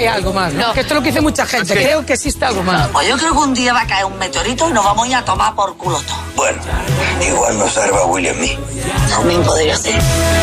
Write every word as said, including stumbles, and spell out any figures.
hay algo más, ¿no? No. Que esto es lo que dice mucha gente. Sí. Creo que existe algo más. Pues yo creo que un día va a caer un meteorito y nos vamos a ir a tomar por culo todo. Bueno, igual nos salva William mí. También podría ser.